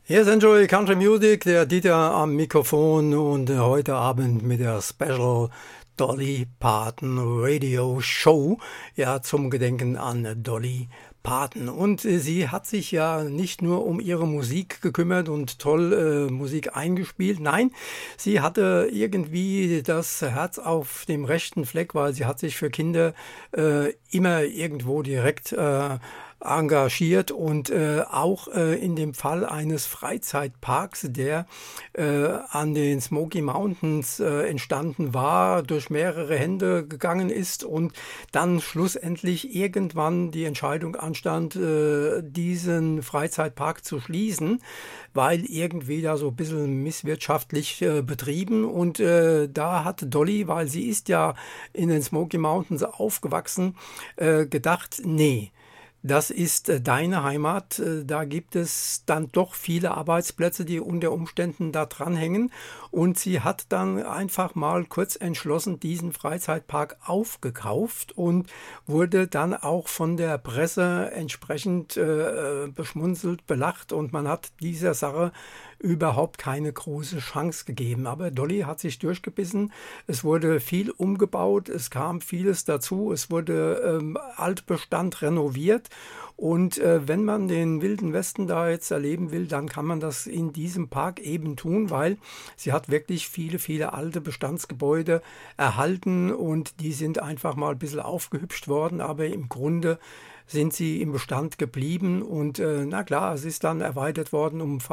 Hier ist Enjoy Country Music, der Dieter am Mikrofon und heute Abend mit der Special Dolly Parton Radio Show, ja, zum Gedenken an Dolly Parton. Und sie hat sich ja nicht nur um ihre Musik gekümmert und toll Musik eingespielt. Nein, sie hatte irgendwie das Herz auf dem rechten Fleck, weil sie hat sich für Kinder immer irgendwo direkt engagiert und auch in dem Fall eines Freizeitparks, der an den Smoky Mountains entstanden war, durch mehrere Hände gegangen ist und dann schlussendlich irgendwann die Entscheidung anstand, diesen Freizeitpark zu schließen, weil irgendwie da so ein bisschen misswirtschaftlich betrieben und da hat Dolly, weil sie ist ja in den Smoky Mountains aufgewachsen, gedacht, nee, das ist deine Heimat. Da gibt es dann doch viele Arbeitsplätze, die unter Umständen da dranhängen. Und sie hat dann einfach mal kurz entschlossen diesen Freizeitpark aufgekauft und wurde dann auch von der Presse entsprechend beschmunzelt, belacht. Und man hat dieser Sache überhaupt keine große Chance gegeben. Aber Dolly hat sich durchgebissen. Es wurde viel umgebaut, es kam vieles dazu, es wurde Altbestand renoviert. Und wenn man den Wilden Westen da jetzt erleben will, dann kann man das in diesem Park eben tun, weil sie hat wirklich viele, viele alte Bestandsgebäude erhalten und die sind einfach mal ein bisschen aufgehübscht worden, aber im Grunde sind sie im Bestand geblieben und na klar, es ist dann erweitert worden um